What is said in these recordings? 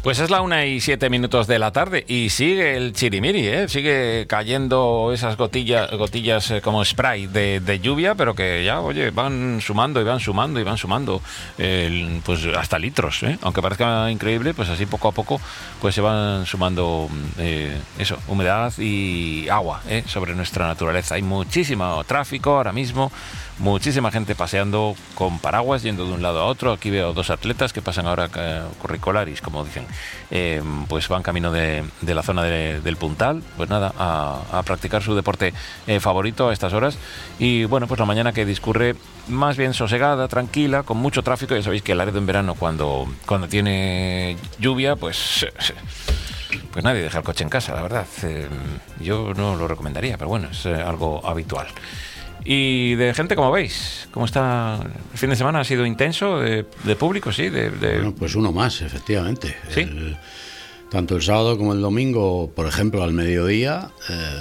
Pues es la 1:07 de la tarde y sigue el chirimiri, sigue cayendo esas gotillas como spray de lluvia, pero que ya, oye, van sumando y van sumando y van sumando pues hasta litros, aunque parezca increíble, pues así poco a poco pues se van sumando humedad y agua sobre nuestra naturaleza. Hay muchísimo tráfico ahora mismo, muchísima gente paseando con paraguas, yendo de un lado a otro. Aquí veo dos atletas que pasan ahora curricularis, como dicen. Pues van camino de la zona del Puntal, pues nada, a practicar su deporte favorito a estas horas. Y bueno, pues la mañana que discurre más bien sosegada, tranquila, con mucho tráfico. Ya sabéis que Laredo en verano, cuando tiene lluvia, pues nadie deja el coche en casa, la verdad. Yo no lo recomendaría, pero bueno, es algo habitual. Y de gente, como veis, ¿cómo está? El fin de semana ha sido intenso de público, sí. Bueno, pues uno más, efectivamente. ¿Sí? Tanto el sábado como el domingo, por ejemplo, al mediodía,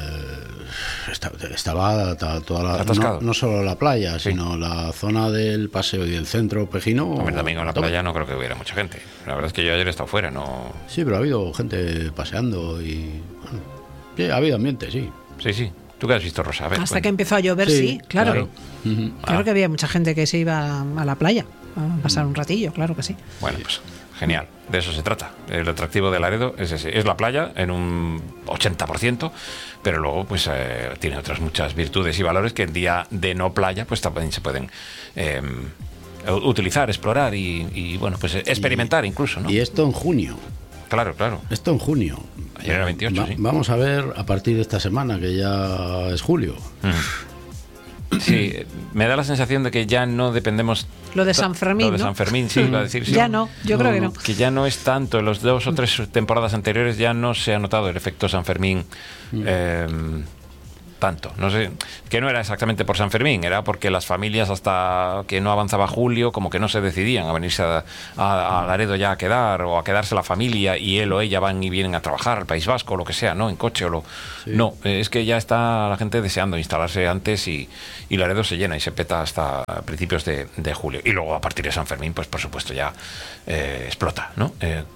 estaba toda la, no solo la playa, sí, sino la zona del paseo y del centro pejino. El domingo en la playa no creo que hubiera mucha gente. La verdad es que yo ayer he estado fuera, no. Sí, pero ha habido gente paseando y bueno, sí, ha habido ambiente, sí. Sí. ¿Tú qué has visto, Rosa? A ver, hasta que empezó a llover, sí, claro. Claro que había mucha gente que se iba a la playa a pasar un ratillo, claro que sí. Bueno, pues genial, de eso se trata. El atractivo de Laredo es ese, es la playa en un 80%, pero luego pues tiene otras muchas virtudes y valores que en día de no playa pues también se pueden utilizar, explorar y bueno, pues experimentar incluso, ¿no? Y esto en junio. Claro. Esto en junio. Ayer era 28, sí. Vamos a ver a partir de esta semana, que ya es julio. Sí, me da la sensación de que ya no dependemos. Lo de San Fermín, Lo de San Fermín, sí, iba a decir. Sí. Ya no, yo creo que no. Que ya no es tanto. En los 2 o 3 temporadas anteriores ya no se ha notado el efecto San Fermín tanto. No sé, que no era exactamente por San Fermín, era porque las familias, hasta que no avanzaba julio, como que no se decidían a venirse a Laredo ya a quedar, o a quedarse la familia y él o ella van y vienen a trabajar al País Vasco o lo que sea, ¿no? En coche o sí. No, es que ya está la gente deseando instalarse antes y Laredo se llena y se peta hasta principios de julio. Y luego a partir de San Fermín, pues por supuesto ya explota, ¿no?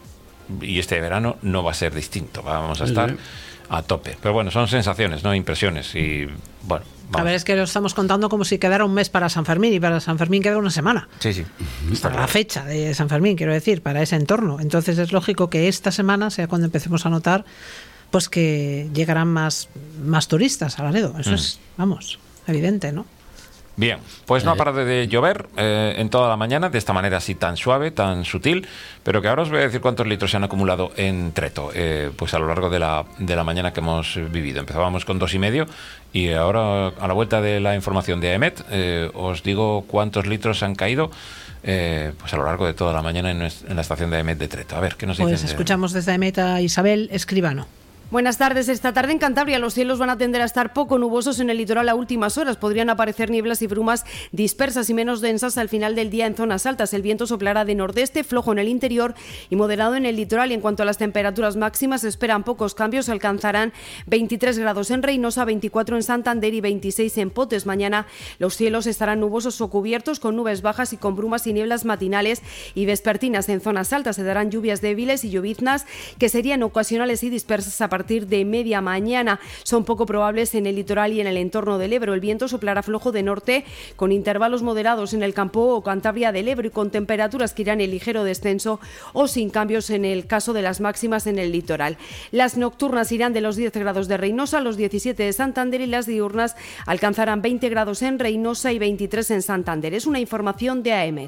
Y este verano no va a ser distinto, vamos a estar a tope. Pero bueno, son sensaciones, no impresiones. Y bueno, vamos. A ver, es que lo estamos contando como si quedara un mes para San Fermín, y para San Fermín queda una semana. Sí. Para la fecha de San Fermín, quiero decir, para ese entorno. Entonces es lógico que esta semana sea cuando empecemos a notar pues que llegarán más turistas a Laredo. Eso es, vamos, evidente, ¿no? Bien, pues no ha parado de llover en toda la mañana, de esta manera así tan suave, tan sutil, pero que ahora os voy a decir cuántos litros se han acumulado en Treto, pues a lo largo de la mañana que hemos vivido. Empezábamos con 2,5 y ahora, a la vuelta de la información de AEMET, os digo cuántos litros han caído pues a lo largo de toda la mañana en la estación de AEMET de Treto. A ver, ¿qué nos dicen? Pues escuchamos desde AEMET a Isabel Escribano. Buenas tardes. Esta tarde en Cantabria los cielos van a tender a estar poco nubosos en el litoral a últimas horas. Podrían aparecer nieblas y brumas dispersas y menos densas al final del día en zonas altas. El viento soplará de nordeste, flojo en el interior y moderado en el litoral. Y en cuanto a las temperaturas máximas, se esperan pocos cambios. Alcanzarán 23 grados en Reinosa, 24 en Santander y 26 en Potes. Mañana los cielos estarán nubosos o cubiertos con nubes bajas y con brumas y nieblas matinales y vespertinas. En zonas altas se darán lluvias débiles y lloviznas que serían ocasionales y dispersas a partir de media mañana. Son poco probables en el litoral y en el entorno del Ebro. El viento soplará flojo de norte con intervalos moderados en el Campo o Cantabria del Ebro y con temperaturas que irán en ligero descenso o sin cambios en el caso de las máximas en el litoral. Las nocturnas irán de los 10 grados de Reinosa a los 17 de Santander y las diurnas alcanzarán 20 grados en Reinosa y 23 en Santander. Es una información de AEMET.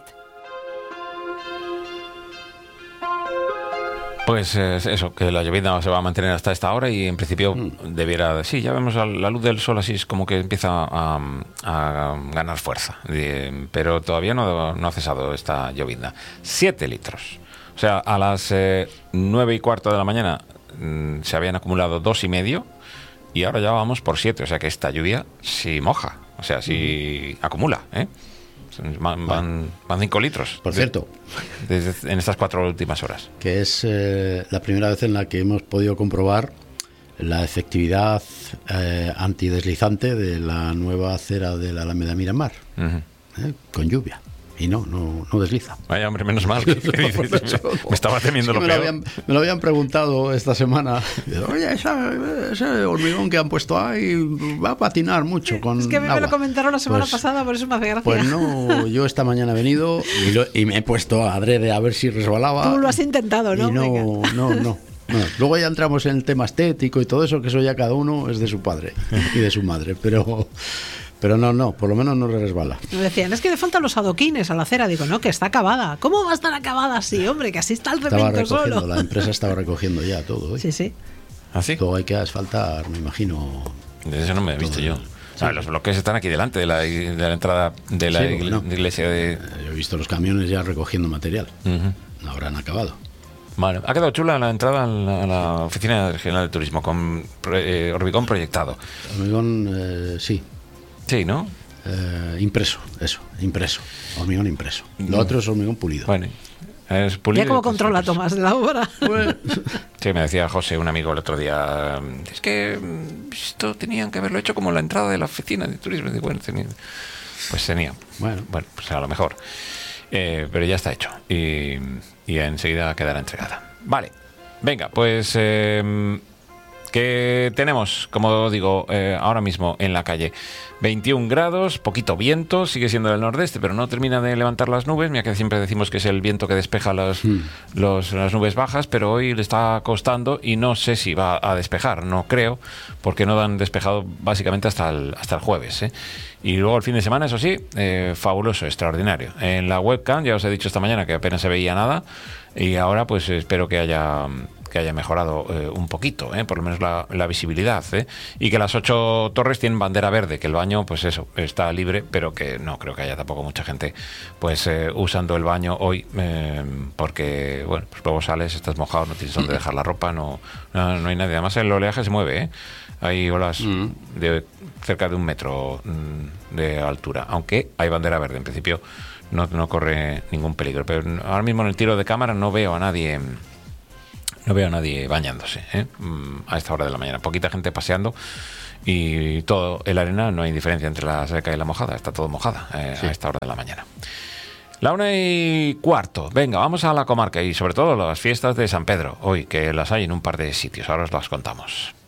Pues eso, que la llovizna se va a mantener hasta esta hora y en principio debiera... Sí, ya vemos la luz del sol así, es como que empieza a ganar fuerza, pero todavía no ha cesado esta llovizna. 7 litros. O sea, a las 9:15 de la mañana se habían acumulado 2,5 y ahora ya vamos por 7, o sea que esta lluvia sí moja, o sea, sí acumula, Van 5 litros. Por cierto, en estas 4 últimas horas. Que es la primera vez en la que hemos podido comprobar la efectividad antideslizante de la nueva acera de la Alameda Miramar, con lluvia. y no desliza. Vaya, hombre, menos mal. Me estaba temiendo lo peor. Me lo habían preguntado esta semana. Oye, ese hormigón que han puesto ahí va a patinar mucho con Es que me lo comentaron la semana pasada, por eso me hace gracia. Pues no, yo esta mañana he venido y me he puesto adrede a ver si resbalaba. Tú lo has intentado, ¿no? Y no. Luego ya entramos en el tema estético y todo eso, que eso ya cada uno es de su padre y de su madre, pero no, por lo menos no le resbala. Me decían, es que le faltan los adoquines a la acera. Digo, no, que está acabada. ¿Cómo va a estar acabada así, hombre? Que así está el cemento solo. La empresa estaba recogiendo ya todo. Sí. ¿Ah, sí? Luego hay que asfaltar, me imagino. De eso no me he visto yo. Sí. Los bloques están aquí delante de la entrada de la iglesia de... Yo he visto los camiones ya recogiendo material. No habrán acabado. Vale. Ha quedado chula la entrada a la Oficina Regional de Turismo con hormigón proyectado. Hormigón, sí. Sí, ¿no? Impreso. Hormigón impreso. Lo otro es hormigón pulido. Bueno, es pulido. ¿Ya cómo controla Tomás de la obra? Sí, me decía José, un amigo, el otro día, es que esto tenían que haberlo hecho como la entrada de la Oficina de Turismo. Y bueno, pues tenía. Bueno, pues a lo mejor. Pero ya está hecho y enseguida quedará entregada. Vale, venga, pues que tenemos, como digo, ahora mismo en la calle 21 grados, poquito viento, sigue siendo del nordeste, pero no termina de levantar las nubes, mira que siempre decimos que es el viento que despeja las nubes bajas, pero hoy le está costando y no sé si va a despejar, no creo, porque no han despejado básicamente hasta el jueves, ¿eh? Y luego el fin de semana, eso sí, fabuloso, extraordinario. En la webcam, ya os he dicho esta mañana que apenas se veía nada, y ahora pues espero que haya mejorado un poquito, por lo menos la visibilidad, y que las 8 torres tienen bandera verde, que el baño, pues eso, está libre, pero que no creo que haya tampoco mucha gente pues usando el baño hoy, porque, bueno, pues luego sales, estás mojado, no tienes dónde dejar la ropa, no hay nadie. Además el oleaje se mueve, hay olas de cerca de 1 metro de altura, aunque hay bandera verde, en principio no corre ningún peligro, pero ahora mismo en el tiro de cámara no veo a nadie bañándose a esta hora de la mañana. Poquita gente paseando y todo el arena, no hay diferencia entre la seca y la mojada, está todo mojada a esta hora de la mañana. 1:15. Venga, vamos a la comarca y sobre todo las fiestas de San Pedro, hoy que las hay en un par de sitios, ahora os las contamos.